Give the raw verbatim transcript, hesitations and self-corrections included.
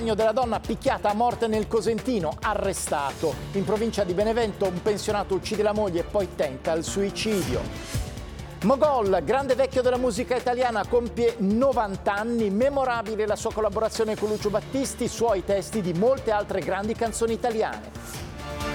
Della donna picchiata a morte nel Cosentino, arrestato. In provincia di Benevento un pensionato uccide la moglie e poi tenta il suicidio. Mogol, grande vecchio della musica italiana, compie novanta anni, memorabile la sua collaborazione con Lucio Battisti, suoi testi di molte altre grandi canzoni italiane.